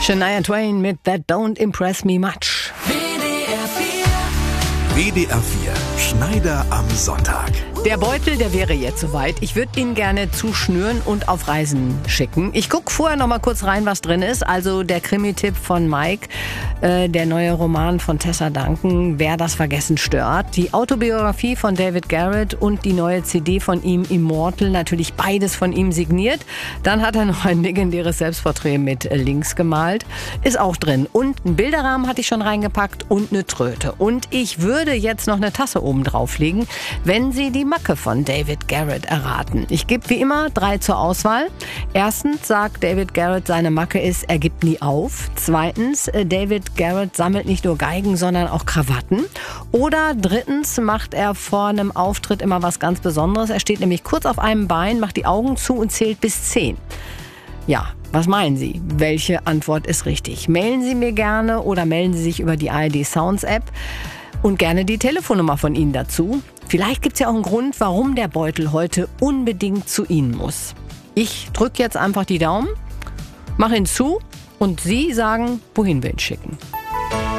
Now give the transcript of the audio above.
Shania Twain mit That Don't Impress Me Much. WDR 4 Schneider am Sonntag. Der Beutel, der wäre jetzt soweit. Ich würde ihn gerne zuschnüren und auf Reisen schicken. Ich gucke vorher noch mal kurz rein, was drin ist. Also der Krimi-Tipp von Mike, der neue Roman von Tessa Duncan, Wer das Vergessen stört. Die Autobiografie von David Garrett und die neue CD von ihm, Immortal. Natürlich beides von ihm signiert. Dann hat er noch ein legendäres Selbstporträt mit Links gemalt. Ist auch drin. Und einen Bilderrahmen hatte ich schon reingepackt und eine Tröte. Und ich würde jetzt noch eine Tasse oben drauflegen, wenn Sie die Macke von David Garrett erraten. Ich gebe wie immer 3 zur Auswahl. Erstens sagt David Garrett, seine Macke ist, er gibt nie auf. Zweitens, David Garrett sammelt nicht nur Geigen, sondern auch Krawatten. Oder drittens macht er vor einem Auftritt immer was ganz Besonderes. Er steht nämlich kurz auf einem Bein, macht die Augen zu und zählt bis 10. Ja, was meinen Sie? Welche Antwort ist richtig? Mailen Sie mir gerne oder melden Sie sich über die ARD Sounds App. Und gerne die Telefonnummer von Ihnen dazu. Vielleicht gibt es ja auch einen Grund, warum der Beutel heute unbedingt zu Ihnen muss. Ich drücke jetzt einfach die Daumen, mache ihn zu und Sie sagen, wohin wir ihn schicken.